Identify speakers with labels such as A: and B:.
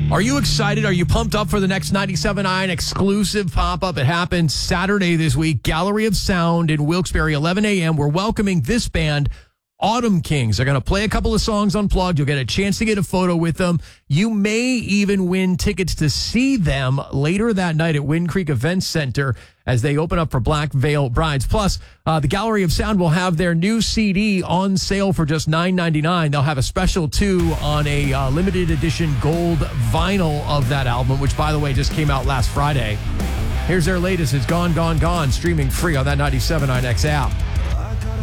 A: Are you excited? Are you pumped up for the next 97.9 exclusive pop-up? It happens Saturday this week. Gallery of Sound in Wilkes-Barre, 11 a.m. We're welcoming this band, Autumn Kings. They're going to play a couple of songs unplugged. You'll get a chance to get a photo with them. You may even win tickets to see them later that night at Wind Creek Events Center as they open up for Black Veil Brides. Plus, the Gallery of Sound will have their new CD on sale for just $9.99. They'll have a special, too, on a limited edition gold vinyl of that album, which, by the way, just came out last Friday. Here's their latest. It's Gone, Gone, Gone, streaming free on that 97.9 X app.